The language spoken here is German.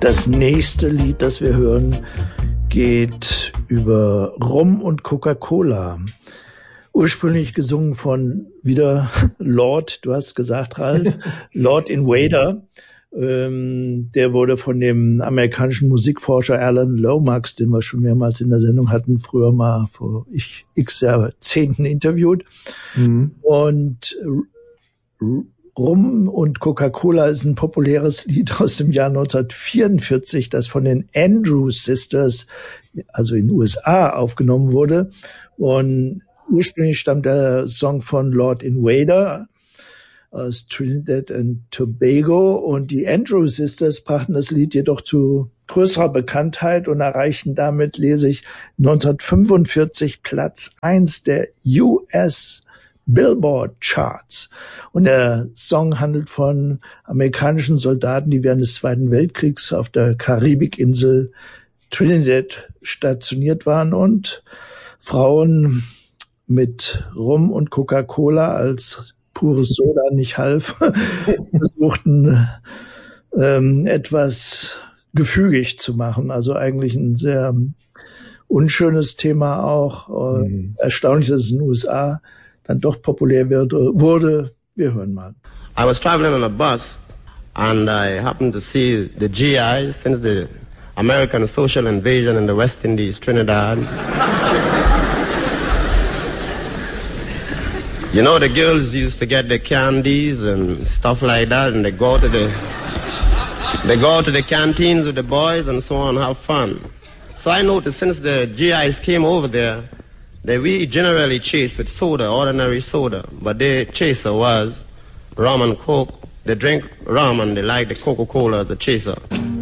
Das nächste Lied, das wir hören, geht über Rum und Coca-Cola. Ursprünglich gesungen von wieder Lord, du hast gesagt, Ralf, Lord Invader. Der wurde von dem amerikanischen Musikforscher Alan Lomax, den wir schon mehrmals in der Sendung hatten, früher mal vor x Jahrzehnten interviewt. Und Rum und Coca-Cola ist ein populäres Lied aus dem Jahr 1944, das von den Andrews Sisters, also in den USA, aufgenommen wurde. Und ursprünglich stammt der Song von Lord Invader aus Trinidad and Tobago. Und die Andrews Sisters brachten das Lied jedoch zu größerer Bekanntheit und erreichten damit, lese ich, 1945 Platz 1 der US Billboard Charts. Und der Song handelt von amerikanischen Soldaten, die während des Zweiten Weltkriegs auf der Karibikinsel Trinidad stationiert waren und Frauen mit Rum und Coca-Cola als pures Soda nicht half, versuchten etwas gefügig zu machen. Also eigentlich ein sehr unschönes Thema auch. Erstaunlich, dass es in den USA dann doch populär wurde. Wir hören mal. I was traveling on a bus and I happened to see the GIs since the American social invasion in the West Indies, Trinidad. You know, the girls used to get the candies and stuff like that, and they go to the canteens with the boys and so on, have fun. So I noticed since the GIs came over there, we generally chase with soda, ordinary soda, but their chaser was rum and coke. They drink rum and they like the Coca-Cola as a chaser.